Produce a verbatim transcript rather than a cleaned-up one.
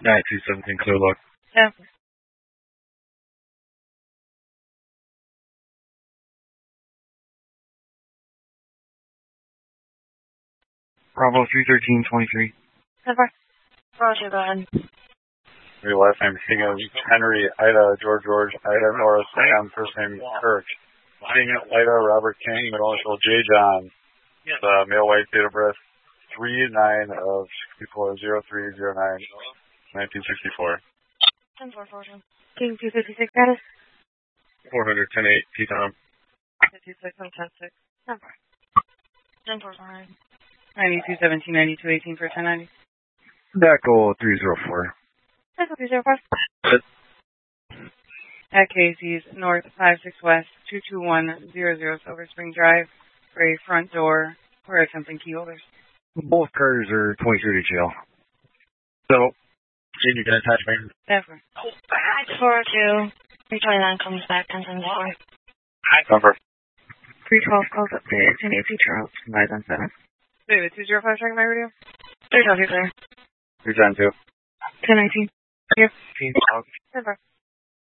nine two seventeen, clear look. Yeah. Bravo three thirteen twenty-three. Never. Roger, go ahead. Your last name is Henry, Ida, George, George, Ida, Nora, Sam, first name Kirk. King, Ida, Robert King, middle initial J. John. The male white, date of birth three nine of sixty-four, zero three zero nine, nineteen sixty-four. ten four four. King two fifty-six status? four hundred ten eight, T-Tom. fifty-six on ten six. Number. ten four four nine. ninety-two seventeen, ninety-two eighteen for ten ninety. Echo three zero four. Echo three zero four. At Casey's, north five six west, two two one zero zero Silver Spring Drive, for a front door. We're attempting key holders. Both cars are twenty-three to jail. So, Jane, you can attach me. Never. four two. three twenty-nine comes back, ten seventy-four. Number. three twelve calls up to ten eighty Charles. Rise on seven. David, two zero five, checking my radio. three twelve, you're clear. three ten two. ten nineteen. Here. Never.